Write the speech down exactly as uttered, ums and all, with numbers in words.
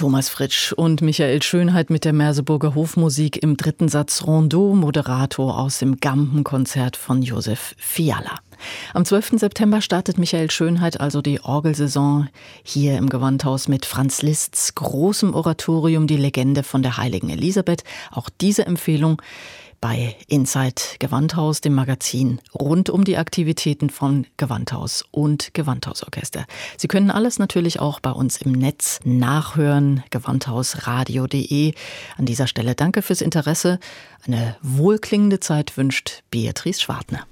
Thomas Fritsch und Michael Schönheit mit der Merseburger Hofmusik im dritten Satz Rondeau, Moderato aus dem Gambenkonzert von Josef Fiala. Am zwölften September startet Michael Schönheit also die Orgelsaison hier im Gewandhaus mit Franz Liszt's großem Oratorium Die Legende von der heiligen Elisabeth. Auch diese Empfehlung bei Inside Gewandhaus, dem Magazin rund um die Aktivitäten von Gewandhaus und Gewandhausorchester. Sie können alles natürlich auch bei uns im Netz nachhören, gewandhausradio punkt de. An dieser Stelle danke fürs Interesse. Eine wohlklingende Zeit wünscht Beatrice Schwartner.